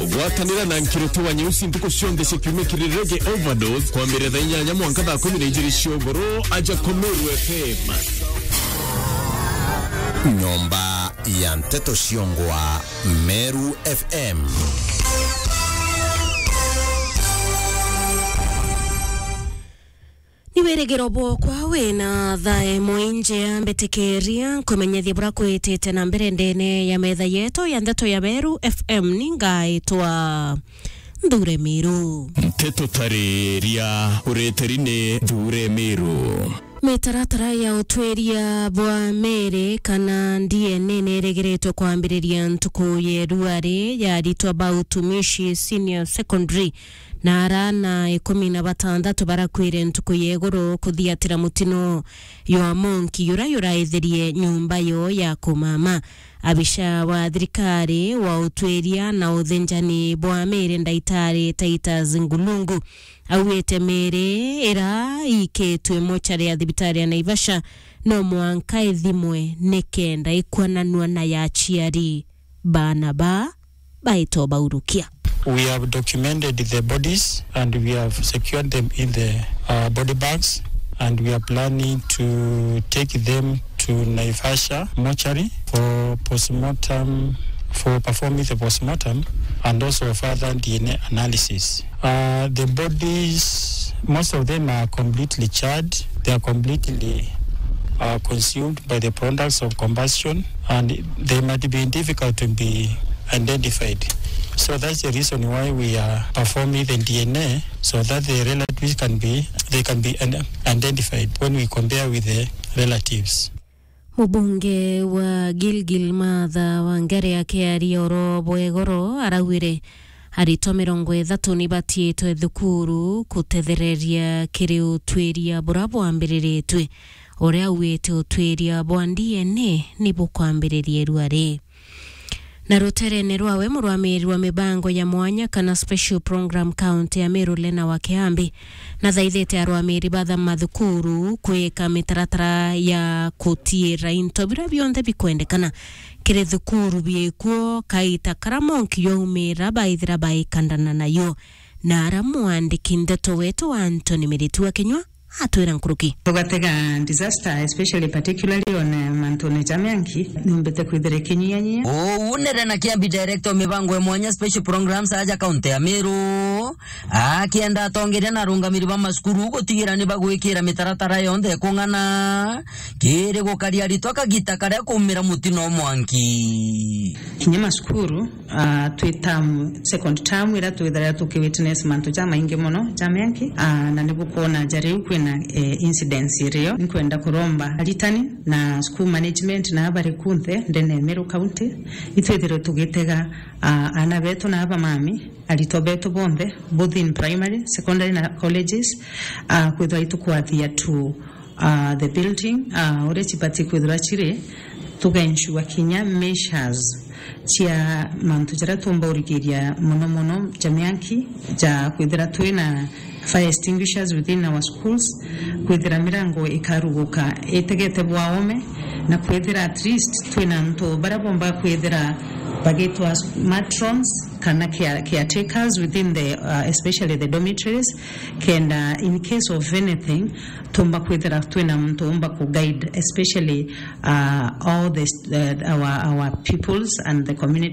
gwatanira na nkiruto wa nyeusi ntuko cionde cikiume kirirege overdose kwa mbere tha inyanya mwanka tha 12 ciogoro aja Komeru FM. Nyomba ya Nteto Ciongwa, Meru FM. Niweregero bokwa wena thae moinje ya mbetekeria kumenyethia bura kwitete na mbere ndene ya metha yeto ya Nteto ya Meru FM ningaitwa Ndure Miru. Nteto tareria ureterine Ndure Miru. Mitaratara ya utweria bwa mere kana DNA neregeretwo kwambiriria ntuku yeruare ya ritwa ba utumishi senior secondary na arana 16 barakwire ntuku yegoro kuthiatira mutino yo monki yura itherie nyumba yo ya kumama. Abisha wa thirikari wa utweria na uthenjani bwa mere ndaitari Taita Zingulungu awete mere era iketwe mochari ya thibitari ya Naivasha no mwanka ithimwe nekenda ikwananwa na ya chiari bana baito baurukia. We have documented the bodies and we have secured them in the body bags, and we are planning to take them to Naivasha mortuary for postmortem, for performing the postmortem and also further DNA analysis. The bodies, most of them are completely charred. They are completely consumed by the products of combustion, and they might be difficult to be identified. So that's the reason why we are performing the DNA, so that the relatives can be identified when we compare with the relatives. Mubunge wa Gilgil Matha Wangari akiari oro bwegoro arawire arito 30 nibatietwe thukuru kutethereria kiri utweria burabo ambiriritwe oria wete utweria bwa DNA nibo kwambiriria ruare. Na ruterene rwawe murwamiri wa mibango ya mwanya kana special program county ya Meru Lena wa Kiambi na thaithete arwamiri batha mathukuru kwika mitaratara ya kutiira into bira bionthe bikwendekana kire thukuru biekuo kaita karamonki youmira baithira baikandana nayo na aramwandiki Nteto wetu wa Anthony Miritu wa Kenywa atwira nkuruki. Tugatega disaster, especially particularly on Mantone Jamianki, nimbete kwithire kinyanya. Unere na Kiambi director mibango ya mwanya special programs aja kaunti ya Meru. Akienda tongere na rungamiri ba maskuru gutigira ni bagwikira mitaratara yonde kungana. Kire gokaria ritoka gitakara kumira mutino mwanki. Kinyama skuru twetam second term ira twithira tukiwitness mantu jama inge mono Jamianki na nibukona jariu na incidents iriyo nikwenda kuromba alitani na school management na abari kunthe ndene Meru County itwethero tugitega ana beto na aba mami alito beto bonde both in primary secondary na colleges kwethwa itukwathia to the building ore chipati kwethwa chire tugaensure kinya measures chia mantu jara tumba urigiria mono Jamianki ja kwethira twina fire extinguishers within our schools, kwethira mirango ikaruguka etegete bwaome na kwethira at least twina nto barabomba kwethira bagetwa matrons kana caretakers within the especially the dormitories can in case of anything tumba kwethira twina mto umba ku guide especially all the our peoples and the community